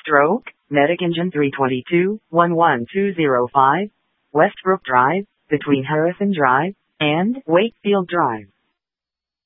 Stroke, Medic Engine 322, 11205, Westbrook Drive, between Harrison Drive and Wakefield Drive.